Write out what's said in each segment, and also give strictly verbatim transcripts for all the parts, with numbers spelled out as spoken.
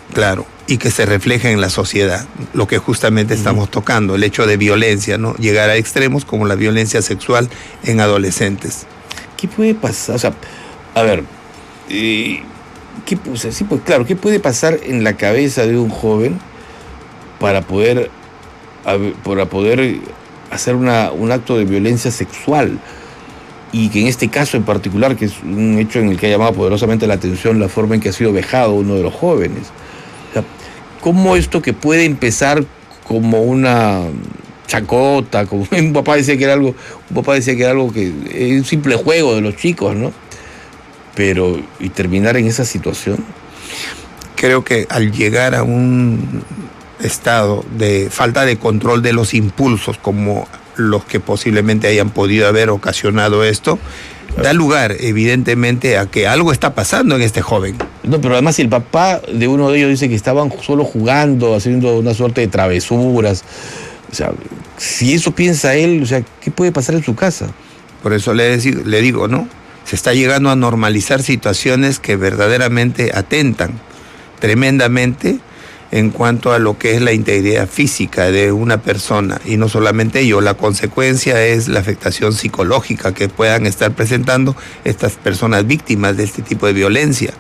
Claro, y que se refleje en la sociedad, lo que justamente estamos uh-huh. tocando, el hecho de violencia, ¿no? Llegar a extremos como la violencia sexual en adolescentes. ¿Qué puede pasar? O sea, a ver, eh, ¿qué, o sea, sí, pues claro, ¿qué puede pasar en la cabeza de un joven para poder, para poder hacer una, un acto de violencia sexual? Y que en este caso en particular, que es un hecho en el que ha llamado poderosamente la atención la forma en que ha sido vejado uno de los jóvenes. O sea, ¿cómo esto que puede empezar como una chacota, como un papá decía que era algo, un papá decía que era algo que es un simple juego de los chicos, ¿no? Pero, y terminar en esa situación. Creo que al llegar a un estado de falta de control de los impulsos, como los que posiblemente hayan podido haber ocasionado esto, da lugar evidentemente a que algo está pasando en este joven. No, pero además si el papá de uno de ellos dice que estaban solo jugando, haciendo una suerte de travesuras, o sea, si eso piensa él, o sea, ¿qué puede pasar en su casa? Por eso le, decido, le digo, ¿no? Se está llegando a normalizar situaciones que verdaderamente atentan tremendamente en cuanto a lo que es la integridad física de una persona, y no solamente ello, la consecuencia es la afectación psicológica que puedan estar presentando estas personas víctimas de este tipo de violencia.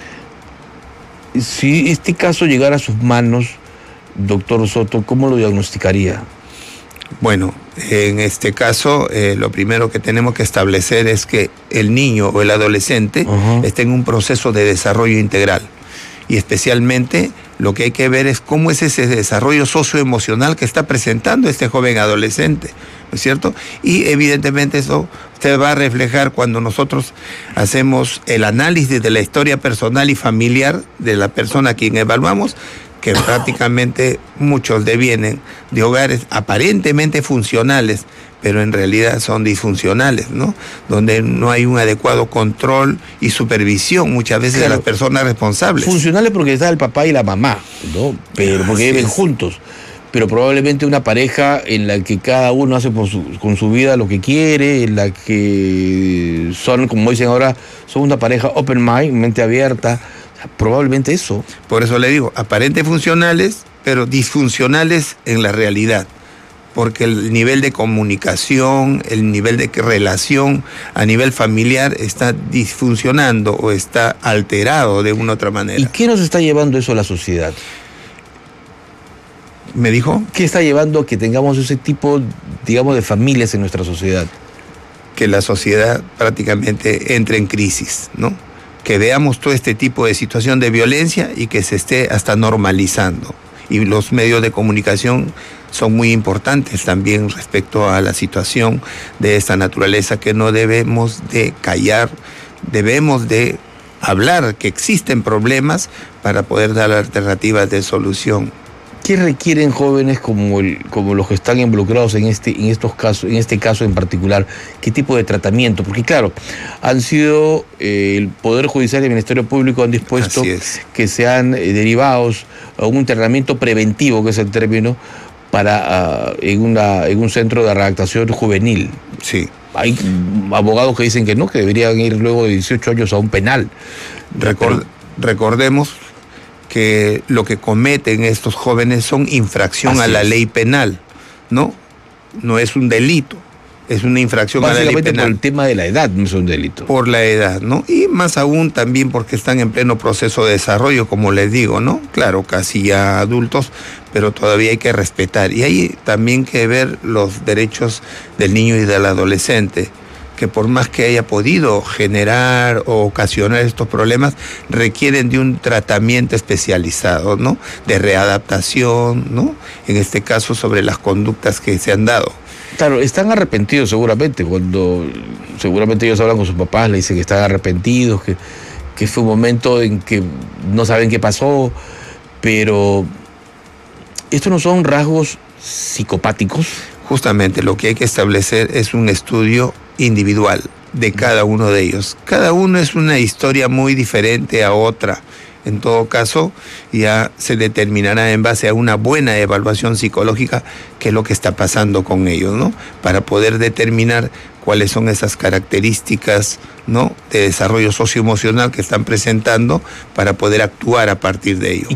Si este caso llegara a sus manos, doctor Soto, ¿cómo lo diagnosticaría? Bueno, en este caso, eh, lo primero que tenemos que establecer es que el niño o el adolescente uh-huh. está en un proceso de desarrollo integral, y especialmente lo que hay que ver es cómo es ese desarrollo socioemocional que está presentando este joven adolescente, ¿no es cierto? Y evidentemente eso se va a reflejar cuando nosotros hacemos el análisis de la historia personal y familiar de la persona a quien evaluamos, que prácticamente muchos devienen de hogares aparentemente funcionales, pero en realidad son disfuncionales, ¿no? Donde no hay un adecuado control y supervisión muchas veces claro, de las personas responsables. Funcionales porque está el papá y la mamá, ¿no? Pero porque viven juntos. Pero probablemente una pareja en la que cada uno hace por su, con su vida lo que quiere, en la que son, como dicen ahora, son una pareja open mind, mente abierta. Probablemente eso. Por eso le digo, aparentes funcionales, pero disfuncionales en la realidad. Porque el nivel de comunicación, el nivel de relación a nivel familiar está disfuncionando o está alterado de una u otra manera. ¿Y qué nos está llevando eso a la sociedad? ¿Me dijo? ¿Qué está llevando a que tengamos ese tipo, digamos, de familias en nuestra sociedad? Que la sociedad prácticamente entre en crisis, ¿no? Que veamos todo este tipo de situación de violencia y que se esté hasta normalizando. Y los medios de comunicación son muy importantes también respecto a la situación de esta naturaleza, que no debemos de callar, debemos de hablar que existen problemas para poder dar alternativas de solución. ¿Qué requieren jóvenes como, el, como los que están involucrados en este, en estos casos, en este caso en particular? ¿Qué tipo de tratamiento? Porque claro, han sido, eh, el Poder Judicial y el Ministerio Público han dispuesto que sean eh, derivados a un internamiento preventivo, que es el término, para uh, en, una, en un centro de readaptación juvenil. Sí. Hay abogados que dicen que no, que deberían ir luego de dieciocho años a un penal. Record, recordemos que lo que cometen estos jóvenes son infracción Así a la es. ley penal, ¿no? No es un delito, es una infracción a la ley penal. Por el tema de la edad no es un delito. Por la edad, ¿no? Y más aún también porque están en pleno proceso de desarrollo, como les digo, ¿no? Claro, casi ya adultos, pero todavía hay que respetar. Y hay también que ver los derechos del niño y del adolescente, que por más que haya podido generar o ocasionar estos problemas, requieren de un tratamiento especializado, ¿no? De readaptación, ¿no? En este caso sobre las conductas que se han dado. Claro, están arrepentidos seguramente, cuando seguramente ellos hablan con sus papás, le dicen que están arrepentidos, que, que fue un momento en que no saben qué pasó, pero ¿estos no son rasgos psicopáticos? Justamente lo que hay que establecer es un estudio individual de cada uno de ellos. Cada uno es una historia muy diferente a otra. En todo caso, ya se determinará en base a una buena evaluación psicológica qué es lo que está pasando con ellos, ¿no? Para poder determinar cuáles son esas características, ¿no?, de desarrollo socioemocional que están presentando para poder actuar a partir de ello.